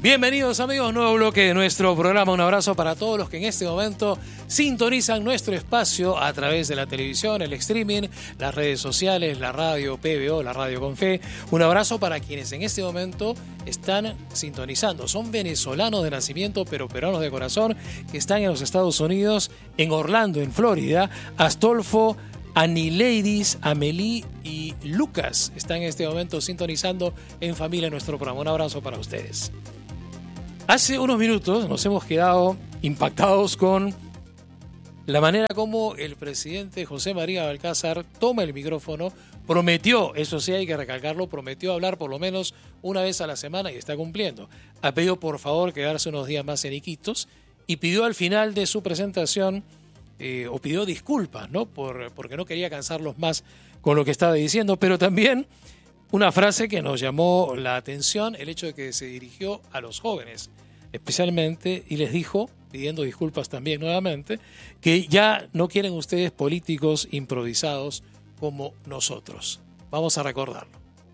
Bienvenidos amigos, nuevo bloque de nuestro programa. Un abrazo para todos los que en este momento sintonizan nuestro espacio a través de la televisión, el streaming, las redes sociales, la radio PBO, la radio con fe. Un abrazo para quienes en este momento están sintonizando. Son venezolanos de nacimiento pero peruanos de corazón que están en los Estados Unidos, en Orlando, en Florida. Astolfo, Anileidis, Amelie y Lucas están en este momento sintonizando en familia nuestro programa. Un abrazo para ustedes. Hace unos minutos nos hemos quedado impactados con la manera como el presidente José María Balcázar toma el micrófono, prometió, eso sí hay que recalcarlo, prometió hablar por lo menos una vez a la semana y está cumpliendo. Ha pedido por favor quedarse unos días más en Iquitos y pidió al final de su presentación, o pidió disculpas, ¿no? Porque no quería cansarlos más con lo que estaba diciendo, pero también una frase que nos llamó la atención, el hecho de que se dirigió a los jóvenes especialmente y les dijo, pidiendo disculpas también nuevamente, que ya no quieren ustedes políticos improvisados como nosotros. Vamos a recordarlo.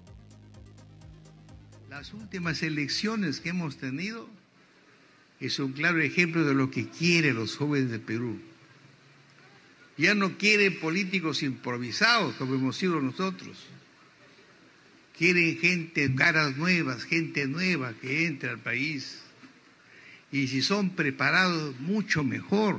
Las últimas elecciones que hemos tenido es un claro ejemplo de lo que quieren los jóvenes de Perú. Ya no quieren políticos improvisados como hemos sido nosotros. Quieren gente, caras nuevas, gente nueva que entre al país. Y si son preparados, mucho mejor.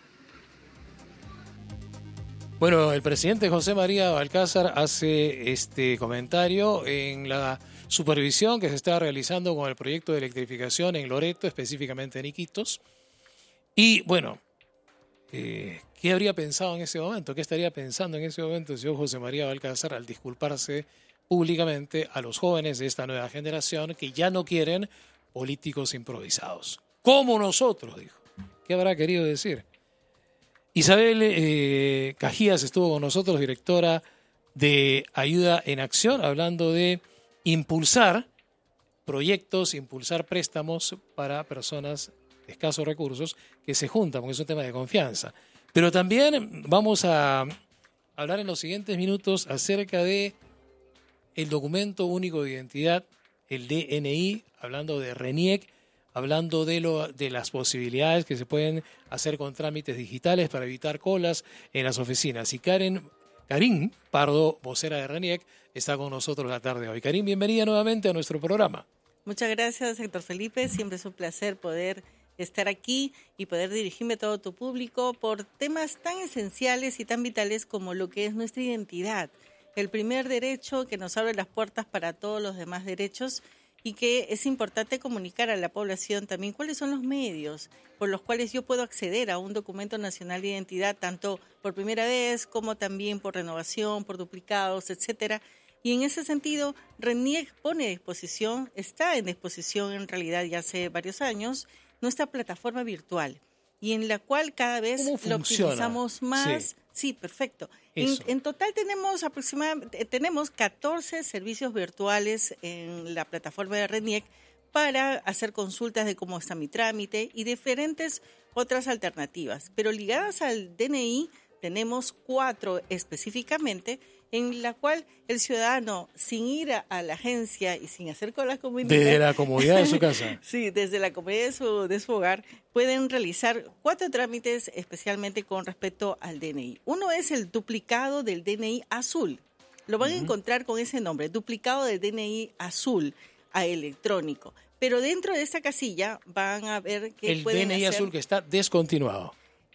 Bueno, el presidente José María Balcázar hace este comentario en la supervisión que se está realizando con el proyecto de electrificación en Loreto, específicamente en Iquitos. Y bueno, ¿qué habría pensado en ese momento? ¿Qué estaría pensando en ese momento el señor José María Balcázar al disculparse públicamente a los jóvenes de esta nueva generación que ya no quieren políticos improvisados? Como nosotros, dijo. ¿Qué habrá querido decir? Isabel Cajías estuvo con nosotros, directora de Ayuda en Acción, hablando de impulsar proyectos, impulsar préstamos para personas de escasos recursos que se juntan, porque es un tema de confianza. Pero también vamos a hablar en los siguientes minutos acerca de el documento único de identidad, el DNI, hablando de RENIEC, hablando de las posibilidades que se pueden hacer con trámites digitales para evitar colas en las oficinas. Y Karin Pardo, vocera de RENIEC, está con nosotros la tarde de hoy. Karin, bienvenida nuevamente a nuestro programa. Muchas gracias, Héctor Felipe. Siempre es un placer poder estar aquí y poder dirigirme a todo tu público por temas tan esenciales y tan vitales como lo que es nuestra identidad. El primer derecho que nos abre las puertas para todos los demás derechos y que es importante comunicar a la población también cuáles son los medios por los cuales yo puedo acceder a un documento nacional de identidad, tanto por primera vez como también por renovación, por duplicados, etcétera. Y en ese sentido, RENIEC pone a disposición, está en disposición en realidad ya hace varios años, nuestra plataforma virtual y en la cual cada vez lo optimizamos más. Sí, perfecto. En total tenemos 14 servicios virtuales en la plataforma de RENIEC para hacer consultas de cómo está mi trámite y diferentes otras alternativas. Pero ligadas al DNI tenemos 4 específicamente en la cual el ciudadano, sin ir a la agencia y sin hacer colas comunitarias, desde la comodidad de su casa. Sí, desde la comodidad de su hogar, pueden realizar 4 trámites especialmente con respecto al DNI. Uno es el duplicado del DNI azul. Lo van a encontrar con ese nombre, duplicado del DNI azul a electrónico. Pero dentro de esta casilla van a ver que el pueden DNI hacer... azul que está descontinuado.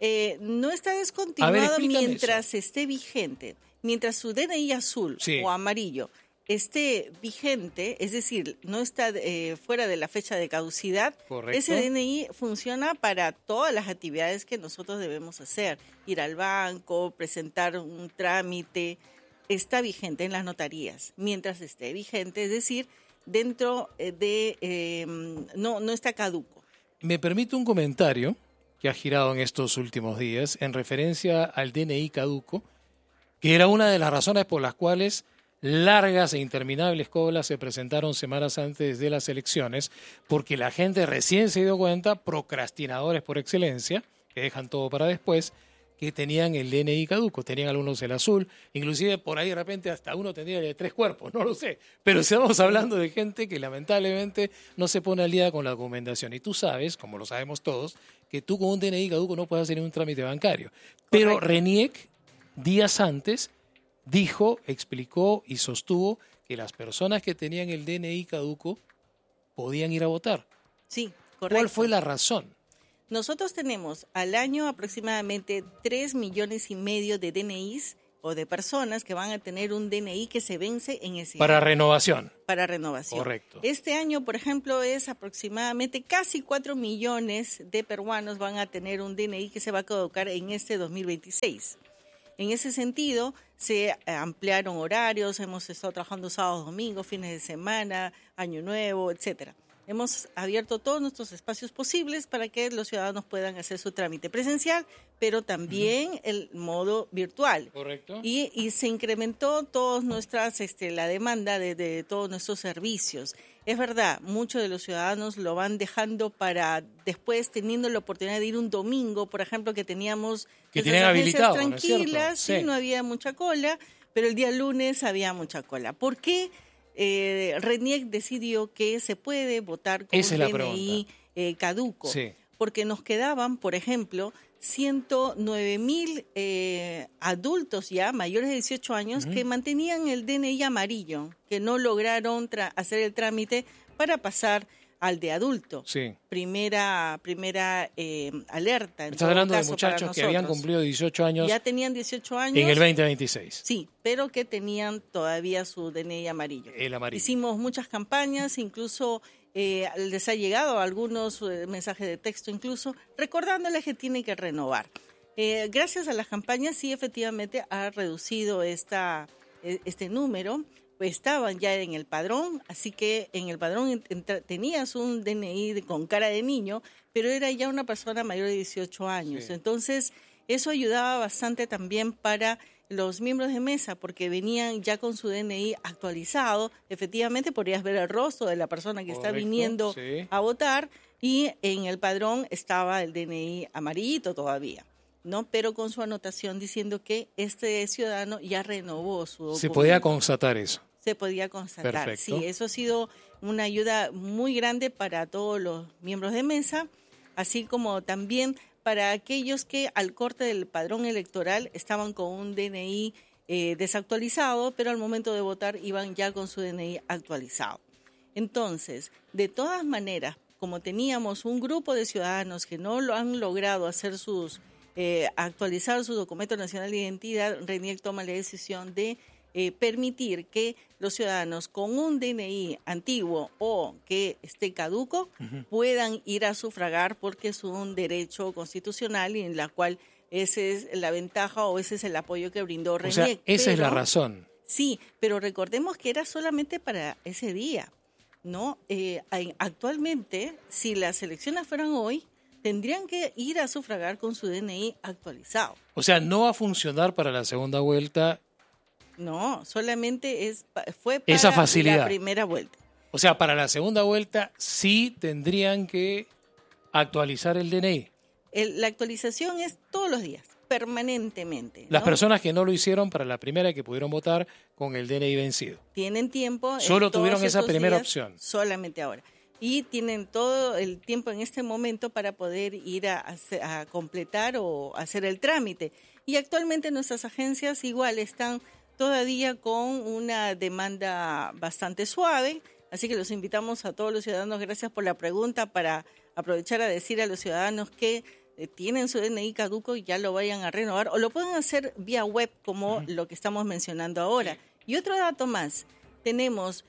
No está descontinuado mientras esté vigente. Mientras su DNI azul o amarillo esté vigente, es decir, no está fuera de la fecha de caducidad, correcto, ese DNI funciona para todas las actividades que nosotros debemos hacer. Ir al banco, presentar un trámite, está vigente en las notarías. Mientras esté vigente, es decir, dentro de... no está caduco. Me permite un comentario que ha girado en estos últimos días en referencia al DNI caduco, que era una de las razones por las cuales largas e interminables colas se presentaron semanas antes de las elecciones, porque la gente recién se dio cuenta, procrastinadores por excelencia, que dejan todo para después, que tenían el DNI caduco, tenían algunos el azul, inclusive por ahí de repente hasta uno tenía el de 3 cuerpos, no lo sé, pero estamos hablando de gente que lamentablemente no se pone al día con la documentación. Y tú sabes, como lo sabemos todos, que tú con un DNI caduco no puedes hacer ningún trámite bancario. Pero RENIEC, días antes, dijo, explicó y sostuvo que las personas que tenían el DNI caduco podían ir a votar. Sí, correcto. ¿Cuál fue la razón? Nosotros tenemos al año aproximadamente 3,5 millones de DNIs o de personas que van a tener un DNI que se vence en ese Para año. renovación. Para renovación. Correcto. Este año, por ejemplo, es aproximadamente casi 4 millones de peruanos van a tener un DNI que se va a caducar en este 2026. En ese sentido, se ampliaron horarios, hemos estado trabajando sábados, domingos, fines de semana, año nuevo, etcétera. Hemos abierto todos nuestros espacios posibles para que los ciudadanos puedan hacer su trámite presencial, pero también el modo virtual. Correcto. Y se incrementó la demanda de todos nuestros servicios. Es verdad, muchos de los ciudadanos lo van dejando para después, teniendo la oportunidad de ir un domingo, por ejemplo, que teníamos que tenían habilitado, tranquilas, ¿no es cierto? Sí, no había mucha cola, pero el día lunes había mucha cola. ¿Por qué? RENIEC decidió que se puede votar con Esa un DNI caduco, sí. Porque nos quedaban, por ejemplo, 109,000 adultos ya mayores de 18 años que mantenían el DNI amarillo, que no lograron hacer el trámite para pasar al de adulto. Sí. Primera alerta. Estás hablando de muchachos que habían cumplido 18 años. Ya tenían 18 años. En el 2026. Sí, pero que tenían todavía su DNI amarillo. El amarillo. Hicimos muchas campañas, incluso les ha llegado algunos mensajes de texto, incluso recordándoles que tienen que renovar. Gracias a las campañas, sí, efectivamente ha reducido este número. Estaban ya en el padrón, así que en el padrón tenías un DNI con cara de niño, pero era ya una persona mayor de 18 años. Sí. Entonces, eso ayudaba bastante también para los miembros de mesa, porque venían ya con su DNI actualizado. Efectivamente, podrías ver el rostro de la persona que está viniendo a votar, y en el padrón estaba el DNI amarillito todavía, ¿no? Pero con su anotación diciendo que este ciudadano ya renovó su documento. Se podía constatar eso. Se podía constatar. Perfecto. Sí, eso ha sido una ayuda muy grande para todos los miembros de mesa, así como también para aquellos que al corte del padrón electoral estaban con un DNI desactualizado, pero al momento de votar iban ya con su DNI actualizado. Entonces, de todas maneras, como teníamos un grupo de ciudadanos que no lo han logrado hacer actualizar su documento nacional de identidad, RENIEC toma la decisión de permitir que los ciudadanos con un DNI antiguo o que esté caduco puedan ir a sufragar, porque es un derecho constitucional y en la cual esa es la ventaja o ese es el apoyo que brindó RENIEC. O sea, esa es la razón. Sí, pero recordemos que era solamente para ese día, ¿no? Actualmente, si las elecciones fueran hoy, tendrían que ir a sufragar con su DNI actualizado. O sea, no va a funcionar para la segunda vuelta. No, solamente fue para esa facilidad. La primera vuelta. O sea, para la segunda vuelta sí tendrían que actualizar el DNI. La actualización es todos los días, permanentemente, ¿no? Las personas que no lo hicieron para la primera, que pudieron votar con el DNI vencido. Tienen tiempo. Solo tuvieron esa primera opción. Solamente ahora. Y tienen todo el tiempo en este momento para poder ir a completar o hacer el trámite. Y actualmente nuestras agencias igual están todavía con una demanda bastante suave, así que los invitamos a todos los ciudadanos, gracias por la pregunta, para aprovechar a decir a los ciudadanos que tienen su DNI caduco y ya lo vayan a renovar, o lo pueden hacer vía web, como lo que estamos mencionando ahora. Y otro dato más, tenemos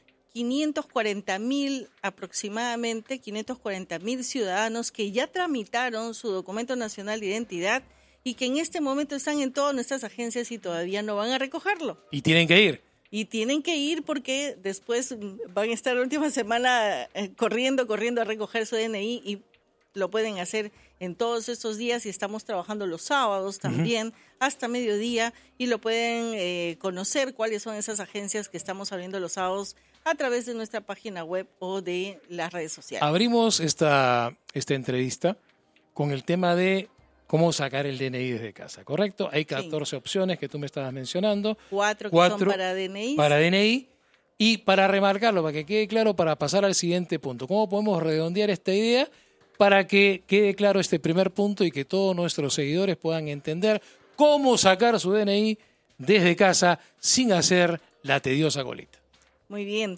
540,000 aproximadamente, 540,000 ciudadanos que ya tramitaron su documento nacional de identidad y que en este momento están en todas nuestras agencias y todavía no van a recogerlo. Y tienen que ir. Y tienen que ir porque después van a estar la última semana corriendo a recoger su DNI, y lo pueden hacer en todos estos días, y estamos trabajando los sábados también hasta mediodía, y lo pueden conocer cuáles son esas agencias que estamos abriendo los sábados a través de nuestra página web o de las redes sociales. Abrimos esta entrevista con el tema de cómo sacar el DNI desde casa, ¿correcto? Hay 14 opciones que tú me estabas mencionando. 4 que son para DNI. Para DNI. Y para remarcarlo, para que quede claro, para pasar al siguiente punto, ¿cómo podemos redondear esta idea para que quede claro este primer punto y que todos nuestros seguidores puedan entender cómo sacar su DNI desde casa sin hacer la tediosa colita? Muy bien.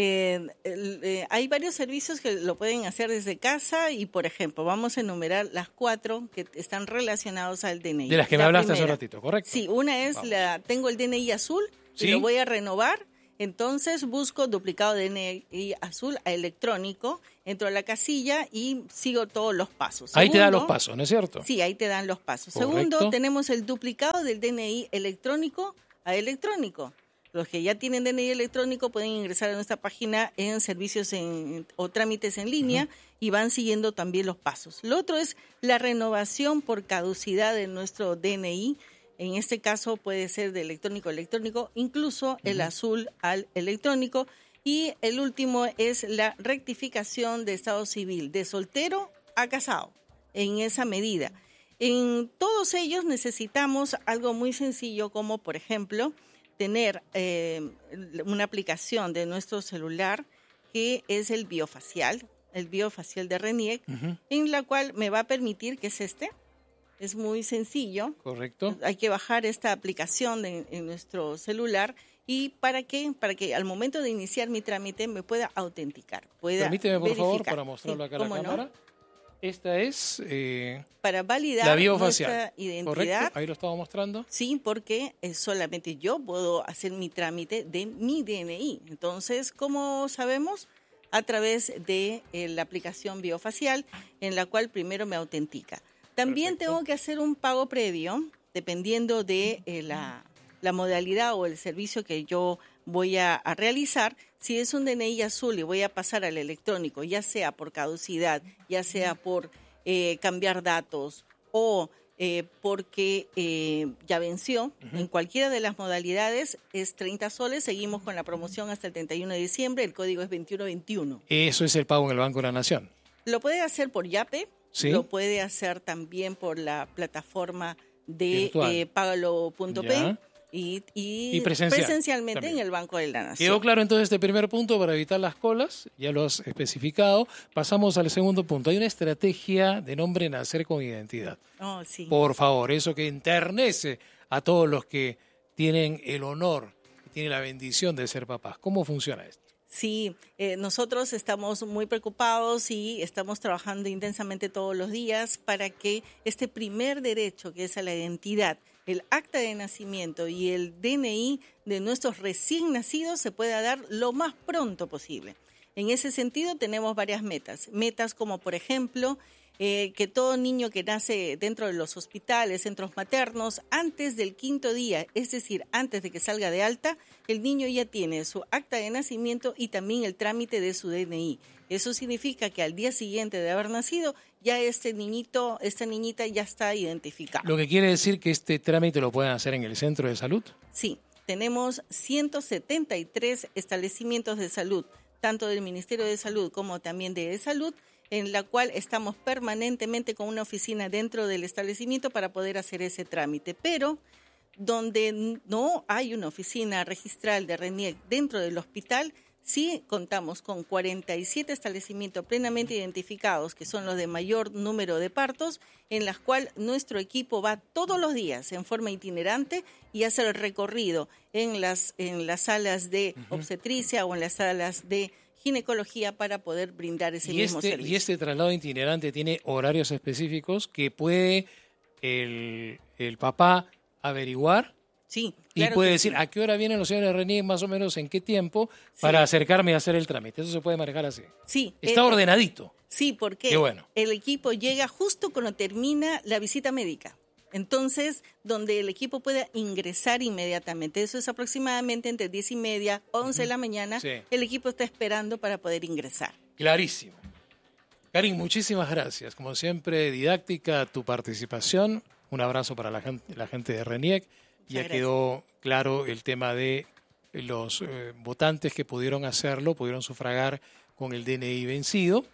Hay varios servicios que lo pueden hacer desde casa y, por ejemplo, vamos a enumerar las 4 que están relacionados al DNI. De las que me hablaste hace un ratito, ¿correcto? Sí, una es tengo el DNI azul y lo voy a renovar. Entonces busco duplicado de DNI azul a electrónico, entro a la casilla y sigo todos los pasos. Ahí te dan los pasos, ¿no es cierto? Sí, ahí te dan los pasos. Correcto. Segundo, tenemos el duplicado del DNI electrónico a electrónico. Los que ya tienen DNI electrónico pueden ingresar a nuestra página en servicios o trámites en línea y van siguiendo también los pasos. Lo otro es la renovación por caducidad de nuestro DNI. En este caso puede ser de electrónico a electrónico, incluso el azul al electrónico. Y el último es la rectificación de estado civil, de soltero a casado, en esa medida. En todos ellos necesitamos algo muy sencillo como, por ejemplo, tener una aplicación de nuestro celular que es el biofacial de RENIEC, en la cual me va a permitir, que es es muy sencillo. Correcto. Hay que bajar esta aplicación en nuestro celular. ¿Y para qué? Para que al momento de iniciar mi trámite me pueda autenticar, pueda Permíteme, por verificar. favor, para mostrarlo acá a la cámara. No. Esta es para validar la biofacial. Nuestra identidad. Correcto, ahí lo estaba mostrando. Sí, porque solamente yo puedo hacer mi trámite de mi DNI. Entonces, ¿cómo sabemos? A través de la aplicación biofacial, en la cual primero me autentica. También tengo que hacer un pago previo, dependiendo de la modalidad o el servicio que yo voy a realizar. Si es un DNI azul y voy a pasar al electrónico, ya sea por caducidad, ya sea por cambiar datos o porque ya venció, en cualquiera de las modalidades es 30 soles. Seguimos con la promoción hasta el 31 de diciembre, el código es 2121. Eso es el pago en el Banco de la Nación. Lo puede hacer por Yape. ¿Sí? Lo puede hacer también por la plataforma de pagalo.p y presencialmente también en el Banco de la Nación. Quedó claro entonces este primer punto para evitar las colas, ya lo has especificado. Pasamos al segundo punto. Hay una estrategia de nombre nacer con identidad. Oh, sí. Por favor, eso que enternece a todos los que tienen el honor, que tienen la bendición de ser papás. ¿Cómo funciona esto? Sí, nosotros estamos muy preocupados y estamos trabajando intensamente todos los días para que este primer derecho, que es a la identidad, el acta de nacimiento y el DNI de nuestros recién nacidos, se pueda dar lo más pronto posible. En ese sentido tenemos varias metas. Metas como, por ejemplo, que todo niño que nace dentro de los hospitales, centros maternos, antes del 5º día, es decir, antes de que salga de alta, el niño ya tiene su acta de nacimiento y también el trámite de su DNI. Eso significa que al día siguiente de haber nacido, ya este niñito, esta niñita ya está identificada. ¿Lo que quiere decir que este trámite lo pueden hacer en el centro de salud? Sí, tenemos 173 establecimientos de salud, tanto del Ministerio de Salud como también de Salud, en la cual estamos permanentemente con una oficina dentro del establecimiento para poder hacer ese trámite. Pero donde no hay una oficina registral de RENIEC dentro del hospital, sí contamos con 47 establecimientos plenamente identificados, que son los de mayor número de partos, en las cuales nuestro equipo va todos los días en forma itinerante y hace el recorrido en las salas de obstetricia o en las salas de ginecología para poder brindar ese mismo servicio. Y este traslado itinerante tiene horarios específicos que puede el papá averiguar. Sí, claro, y puede decir a qué hora vienen los señores RENIEC, más o menos en qué tiempo, para acercarme a hacer el trámite. Eso se puede manejar así. Sí. Está ordenadito. Sí, porque el equipo llega justo cuando termina la visita médica. Entonces, donde el equipo pueda ingresar inmediatamente. Eso es aproximadamente entre 10:30, 11 de la mañana. Sí. El equipo está esperando para poder ingresar. Clarísimo. Karin, muchísimas gracias. Como siempre, didáctica tu participación. Un abrazo para la gente de RENIEC. Ya quedó claro el tema de los votantes que pudieron hacerlo, pudieron sufragar con el DNI vencido.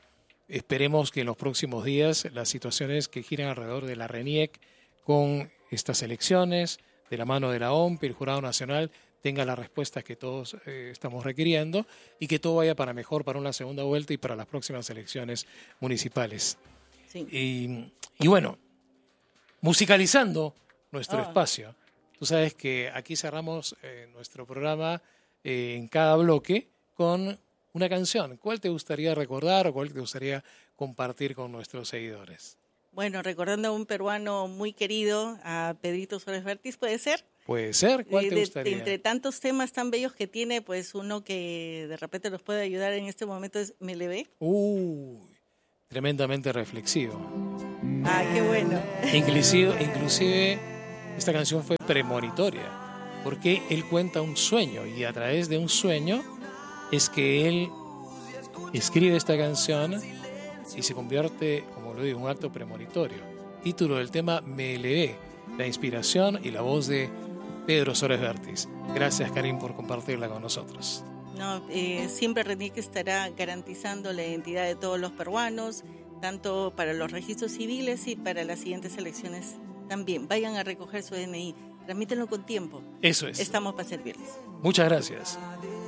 esperemos que en los próximos días las situaciones que giran alrededor de la RENIEC con estas elecciones, de la mano de la OMP, el Jurado Nacional, tenga las respuestas que todos estamos requiriendo y que todo vaya para mejor para una segunda vuelta y para las próximas elecciones municipales. Sí. Y bueno, musicalizando nuestro espacio. Tú sabes que aquí cerramos nuestro programa en cada bloque con una canción. ¿Cuál te gustaría recordar o cuál te gustaría compartir con nuestros seguidores? Bueno, recordando a un peruano muy querido, a Pedrito Suárez Vértiz, ¿puede ser? Puede ser. ¿Cuál te gustaría? Entre tantos temas tan bellos que tiene, pues uno que de repente nos puede ayudar en este momento es Melevé. Tremendamente reflexivo. Ah, qué bueno. Inclusive esta canción fue premonitoria, porque él cuenta un sueño y a través de un sueño es que él escribe esta canción y se convierte, como lo digo, en un acto premonitorio. Título del tema, Me elevé, la inspiración y la voz de Pedro Suárez Vértiz. Gracias, Karim, por compartirla con nosotros. No, siempre RENIEC estará garantizando la identidad de todos los peruanos, tanto para los registros civiles y para las siguientes elecciones también. Vayan a recoger su DNI, tramítenlo con tiempo. Eso es. Estamos para servirles. Muchas gracias.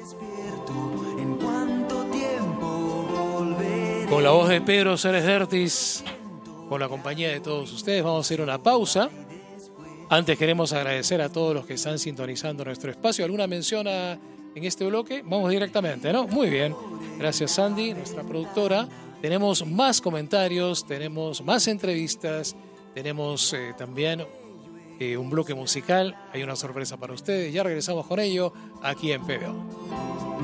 Con la voz de Pedro Suárez Vértiz, con la compañía de todos ustedes, vamos a hacer una pausa. Antes queremos agradecer a todos los que están sintonizando nuestro espacio. ¿Alguna mención en este bloque? Vamos directamente, ¿no? Muy bien. Gracias, Sandy, nuestra productora. Tenemos más comentarios, tenemos más entrevistas, tenemos también un bloque musical. Hay una sorpresa para ustedes. Ya regresamos con ello aquí en PBO.